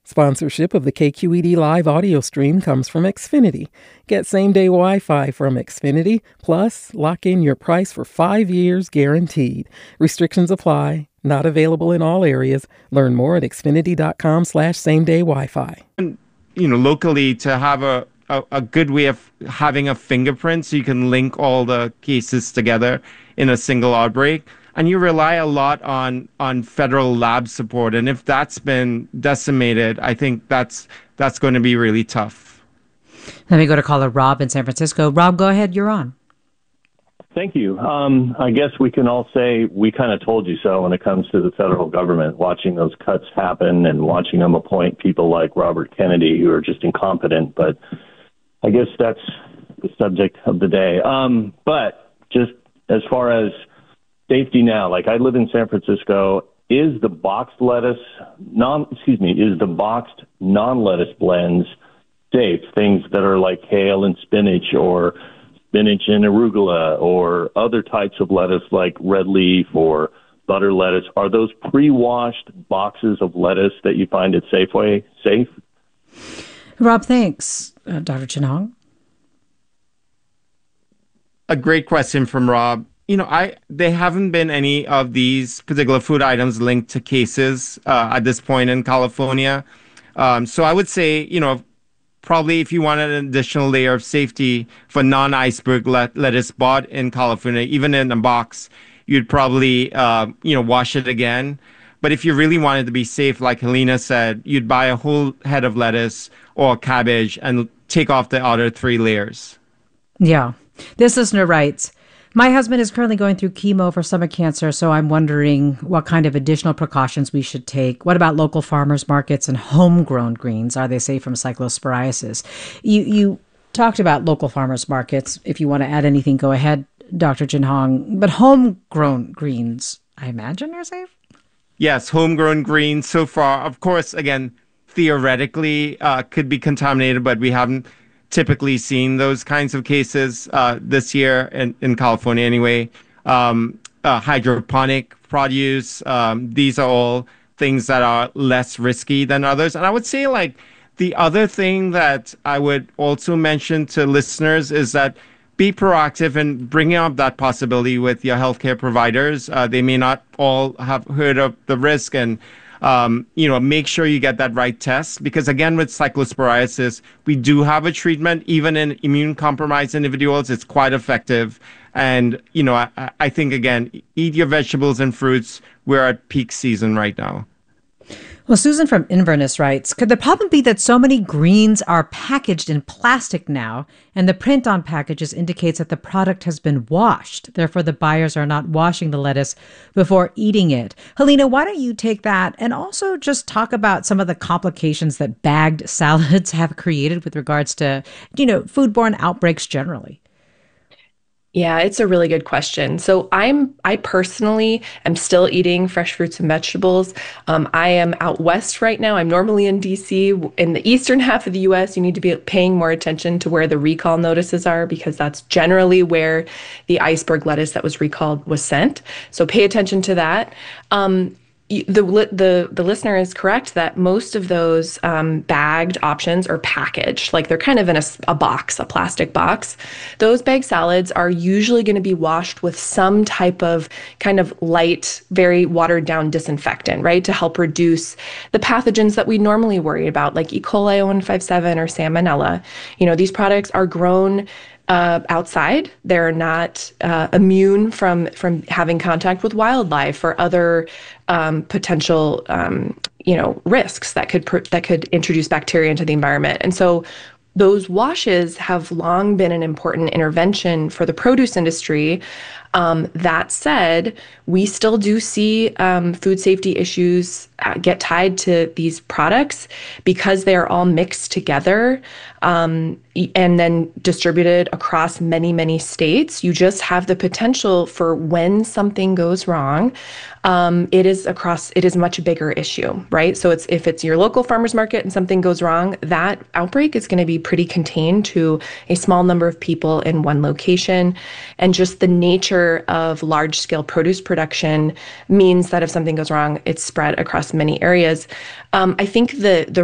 Sponsorship of the KQED Live audio stream comes from Xfinity. Get same-day Wi-Fi from Xfinity, plus lock in your price for 5 years guaranteed. Restrictions apply. Not available in all areas. Learn more at xfinity.com/same-day Wi-Fi. Locally to have a good way of having a fingerprint so you can link all the cases together in a single outbreak. And you rely a lot on federal lab support. And if that's been decimated, I think that's going to be really tough. Let me go to caller Rob in San Francisco. Rob, go ahead. You're on. Thank you. I guess we can all say we kind of told you so when it comes to the federal government, watching those cuts happen and watching them appoint people like Robert Kennedy who are just incompetent. But I guess that's the subject of the day. But just as far as safety now, like I live in San Francisco, is the boxed non-lettuce blends safe? Things that are like kale and spinach or spinach and arugula or other types of lettuce like red leaf or butter lettuce. Are those pre-washed boxes of lettuce that you find at Safeway safe? Rob, thanks. Dr. Chin Hong? A great question from Rob. There haven't been any of these particular food items linked to cases at this point in California. So I would say, probably if you wanted an additional layer of safety for non-iceberg lettuce bought in California, even in a box, you'd probably, wash it again. But if you really wanted to be safe, like Helena said, you'd buy a whole head of lettuce or cabbage and take off the outer 3 layers. Yeah. This listener writes, my husband is currently going through chemo for stomach cancer, so I'm wondering what kind of additional precautions we should take. What about local farmers markets and homegrown greens? Are they safe from cyclosporiasis? You talked about local farmers markets. If you want to add anything, go ahead, Dr. Chin Hong. But homegrown greens, I imagine, are safe? Yes, homegrown greens so far, of course, again, theoretically could be contaminated, but we haven't typically seen those kinds of cases this year in California anyway. Hydroponic produce, these are all things that are less risky than others. And I would say the other thing that I would also mention to listeners is that be proactive in bringing up that possibility with your healthcare providers. They may not all have heard of the risk, and make sure you get that right test, because again, with cyclosporiasis, we do have a treatment, even in immune-compromised individuals. It's quite effective. And, I think, again, eat your vegetables and fruits. We're at peak season right now. Well, Susan from Inverness writes, could the problem be that so many greens are packaged in plastic now, and the print on packages indicates that the product has been washed? Therefore, the buyers are not washing the lettuce before eating it. Helena, why don't you take that and also just talk about some of the complications that bagged salads have created with regards to, foodborne outbreaks generally? Yeah, it's a really good question. So I personally am still eating fresh fruits and vegetables. I am out west right now. I'm normally in DC. In the eastern half of the US, you need to be paying more attention to where the recall notices are, because that's generally where the iceberg lettuce that was recalled was sent. So pay attention to that. The listener is correct that most of those bagged options are packaged, like they're kind of in a box, a plastic box. Those bagged salads are usually going to be washed with some type of kind of light, very watered down disinfectant, right, to help reduce the pathogens that we normally worry about, like E. coli 0157 or Salmonella. These products are grown outside. They're not immune from having contact with wildlife or other potential risks that could introduce bacteria into the environment. And so those washes have long been an important intervention for the produce industry. That said, we still do see food safety issues get tied to these products because they are all mixed together and then distributed across many, many states. You just have the potential for when something goes wrong, it is a much bigger issue, right? So if it's your local farmer's market and something goes wrong, that outbreak is going to be pretty contained to a small number of people in one location. And just the nature of large scale produce production means that if something goes wrong, it's spread across many areas. I think the